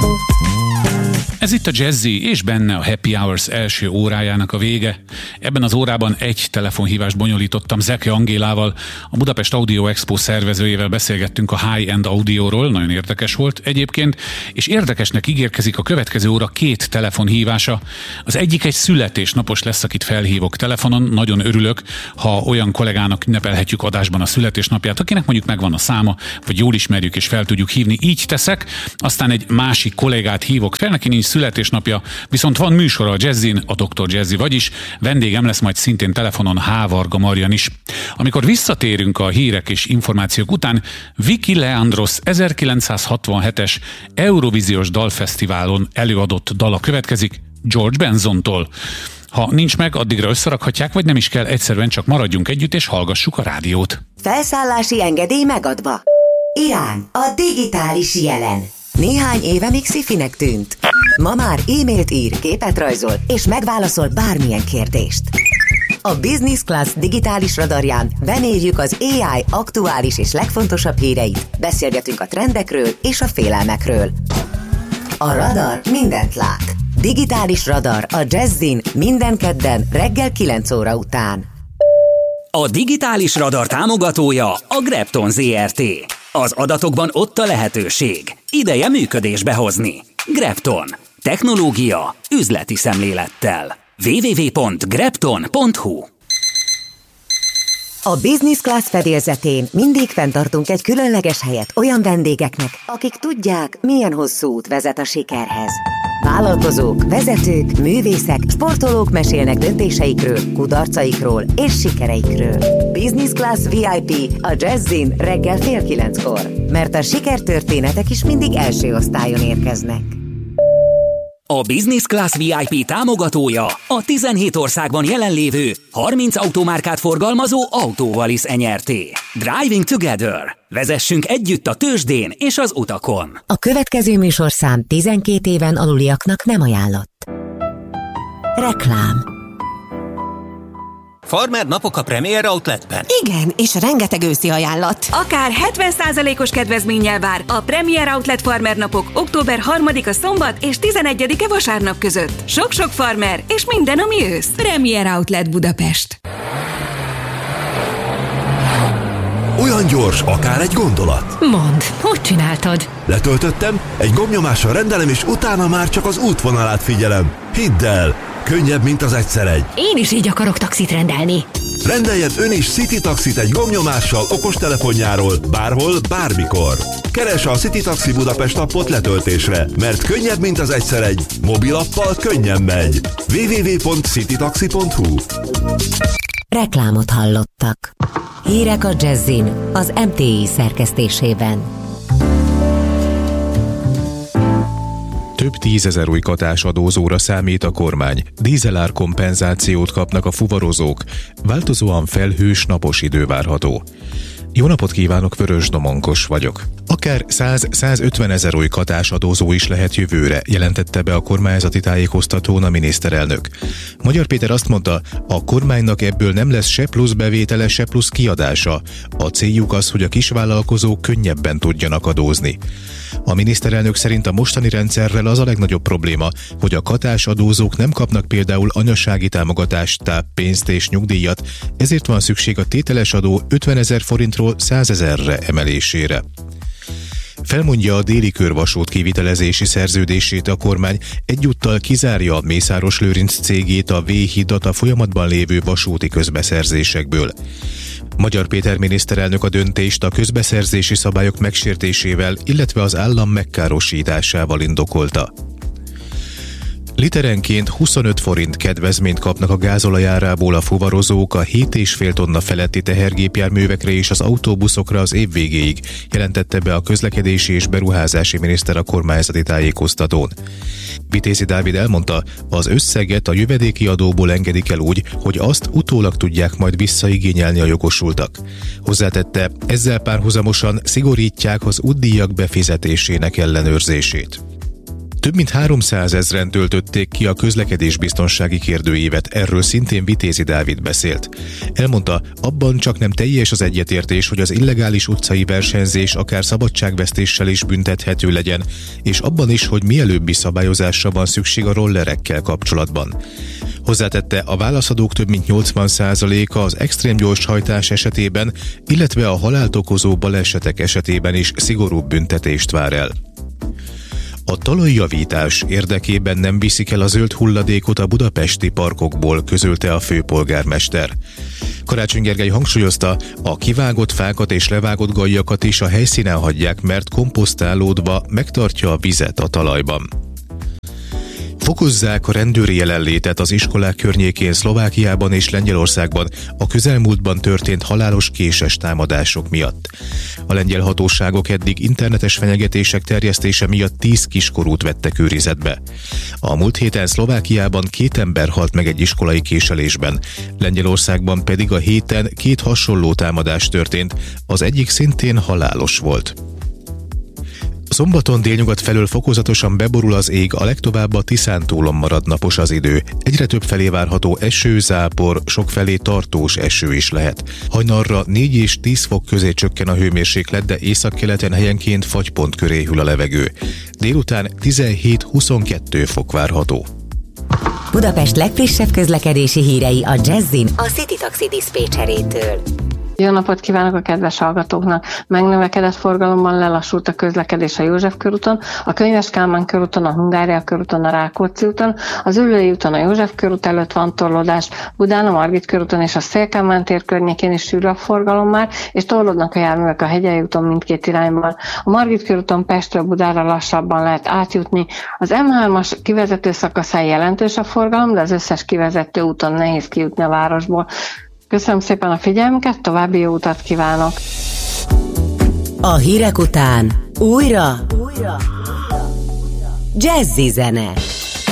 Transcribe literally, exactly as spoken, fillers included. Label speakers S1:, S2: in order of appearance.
S1: Ez itt a Jazzy, és benne a Happy Hours első órájának a vége. Ebben az órában egy telefonhívást bonyolítottam Zeke Angélával, a Budapest Audio Expo szervezőjével beszélgettünk a high-end audióról, nagyon érdekes volt egyébként, és érdekesnek ígérkezik a következő óra két telefonhívása. Az egyik egy születésnapos lesz, akit felhívok telefonon, nagyon örülök, ha olyan kollégának ünnepelhetjük adásban a születésnapját, akinek mondjuk megvan a száma, vagy jól ismerjük és fel tudjuk hívni, így teszek. Aztán egy másik kollégát hívok fel, neki nincs születésnapja, viszont van műsora a Jazzin, a doktor Jazzy, vagyis vendégem lesz majd szintén telefonon H. Varga Marian is. Amikor visszatérünk a hírek és információk után, Viki Leandros ezerkilencszázhatvanhetes Eurovíziós Dalfesztiválon előadott dala következik George Bensontól. Ha nincs meg, addigra összerakhatják, vagy nem is kell, egyszerűen csak maradjunk együtt és hallgassuk a rádiót.
S2: Felszállási engedély megadva. Irán, a digitális jelen. Néhány éve még szifinek tűnt. Ma már e-mailt ír, képet rajzol, és megválaszol bármilyen kérdést. A Business Class digitális radarján bemérjük az á i aktuális és legfontosabb híreit, beszélgetünk a trendekről és a félelmekről. A radar mindent lát. Digitális radar a Jazzin minden kedden reggel kilenc óra után.
S3: A digitális radar támogatója a Grepton zé er té. Az adatokban ott a lehetőség. Ideje működésbe hozni. Grepton. Technológia üzleti szemlélettel. double-u double-u double-u pont grepton pont hu.
S2: A Business Class fedélzetén mindig fenntartunk egy különleges helyet olyan vendégeknek, akik tudják, milyen hosszú út vezet a sikerhez. Vállalkozók, vezetők, művészek, sportolók mesélnek döntéseikről, kudarcaikról és sikereikről. Business Class vé i pé a Jazzin reggel fél kilenckor, mert a sikertörténetek is mindig első osztályon érkeznek.
S3: A Business Class vé i pé támogatója a tizenhét országban jelenlévő harminc automárkát forgalmazó Autovalis Enyerté. Driving Together. Vezessünk együtt a tőzsdén és az utakon.
S2: A következő műsorszám tizenkét éven aluliaknak nem ajánlott. Reklám.
S4: Farmer napok a Premier Outletben.
S5: Igen, és rengeteg őszi ajánlat.
S6: Akár hetven százalékos kedvezménnyel vár a Premier Outlet Farmer napok október harmadika szombat és tizenegyedike vasárnap között. Sok-sok farmer és minden, ami ősz. Premier Outlet Budapest.
S7: Olyan gyors, akár egy gondolat.
S5: Mondd, hogy csináltad?
S7: Letöltöttem, egy gombnyomással rendelem, és utána már csak az útvonalát figyelem. Hidd el, könnyebb, mint az egyszer egy.
S5: Én is így akarok taxit rendelni.
S7: Rendeljen ön is City Taxit egy gombnyomással okostelefonjáról, bárhol, bármikor. Keresse a City Taxi Budapest appot letöltésre, mert könnyebb, mint az egyszer egy. Mobilappal könnyen megy. double-u double-u double-u pont citytaxi pont hu.
S2: Reklámot hallottak. Hírek a Jazzin, az em té i szerkesztésében.
S8: Több tízezer új katásadózóra számít a kormány. Dízelár kompenzációt kapnak a fuvarozók. Változóan felhős, napos idő várható. Jó napot kívánok, Vörös Domonkos vagyok. Akár száz-százötven ezer új katásadózó is lehet jövőre, jelentette be a kormányzati tájékoztatón a miniszterelnök. Magyar Péter azt mondta, a kormánynak ebből nem lesz se plusz bevétele, se plusz kiadása. A céljuk az, hogy a kisvállalkozók könnyebben tudjanak adózni. A miniszterelnök szerint a mostani rendszerrel az a legnagyobb probléma, hogy a katásadózók nem kapnak például anyasági támogatást, táppénzt és nyugdíjat, ezért van szükség a tételes adó ötvenezer forintról százezerre emelésére. Felmondja a Déli Körvasút kivitelezési szerződését a kormány, egyúttal kizárja a Mészáros Lőrinc cégét a V-hidat a folyamatban lévő vasúti közbeszerzésekből. Magyar Péter miniszterelnök a döntést a közbeszerzési szabályok megsértésével, illetve az állam megkárosításával indokolta. Literenként huszonöt forint kedvezményt kapnak a gázolajárából a fuvarozók a hét egész öt tonna feletti tehergépjárművekre és az autóbuszokra az év végéig, jelentette be a közlekedési és beruházási miniszter a kormányzati tájékoztatón. Vitézi Dávid elmondta, az összeget a jövedéki adóból engedik el úgy, hogy azt utólag tudják majd visszaigényelni a jogosultak. Hozzátette, ezzel párhuzamosan szigorítják az útdíjak befizetésének ellenőrzését. Több mint háromszázezren töltötték ki a közlekedésbiztonsági kérdőívet, erről szintén Vitézi Dávid beszélt. Elmondta, abban csak nem teljes az egyetértés, hogy az illegális utcai versenyzés akár szabadságvesztéssel is büntethető legyen, és abban is, hogy mielőbbi szabályozásra van szükség a rollerekkel kapcsolatban. Hozzátette, a válaszadók több mint nyolcvan százaléka az extrém gyors hajtás esetében, illetve a halált okozó balesetek esetében is szigorúbb büntetést vár el. A talajjavítás érdekében nem viszik el a zöld hulladékot a budapesti parkokból, közölte a főpolgármester. Karácsony Gergely hangsúlyozta, a kivágott fákat és levágott gajjakat is a helyszínen hagyják, mert komposztálódva megtartja a vizet a talajban. Fokozzák a rendőri jelenlétet az iskolák környékén Szlovákiában és Lengyelországban a közelmúltban történt halálos késes támadások miatt. A lengyel hatóságok eddig internetes fenyegetések terjesztése miatt tíz kiskorút vettek őrizetbe. A múlt héten Szlovákiában két ember halt meg egy iskolai késelésben, Lengyelországban pedig a héten két hasonló támadás történt, az egyik szintén halálos volt. Szombaton délnyugat felől fokozatosan beborul az ég, a legtovább a Tiszántúlon marad napos az idő. Egyre több felé várható eső, zápor, sokfelé tartós eső is lehet. Hajnalra négy és tíz fok közé csökken a hőmérséklet, de északkeleten helyenként fagypont köré hűl a levegő. Délután tizenhét-huszonkettő fok várható.
S2: Budapest legfrissebb közlekedési hírei a Jazzin a City Taxi diszpécserétől.
S9: Jó napot kívánok a kedves hallgatóknak! Megnövekedett forgalomban lelassult a közlekedés a József körúton, a Könyves Kálmán körúton, a Hungária körúton, a Rákóczi úton, az Üllői úton a József körút előtt van torlódás, Budán a Margit körúton és a Szél-Kálmán tér környékén is sűrű a forgalom már, és torlódnak a járművek a Hegyei úton mindkét irányban. A Margit körúton Pestről Budára lassabban lehet átjutni. Az em hármas kivezető szakaszán jelentős a forgalom, de az összes kivezető úton nehéz kijutni a városból. Köszönöm szépen a figyelmüket, további jó utat kívánok!
S2: A hírek után újra, újra. Jazzy zene.